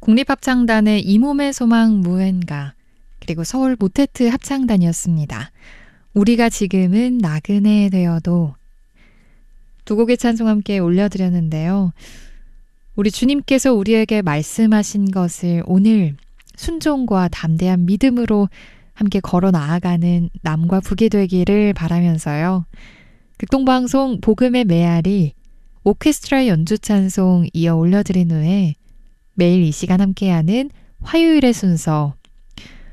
국립합창단의 이 몸의 소망 무엔가, 그리고 서울 모테트 합창단이었습니다. 우리가 지금은 나그네 되어도. 두 곡의 찬송 함께 올려드렸는데요. 우리 주님께서 우리에게 말씀하신 것을 오늘 순종과 담대한 믿음으로 함께 걸어 나아가는 남과 북이 되기를 바라면서요. 극동방송 복음의 메아리 오케스트라 연주 찬송 이어 올려드린 후에 매일 이 시간 함께하는 화요일의 순서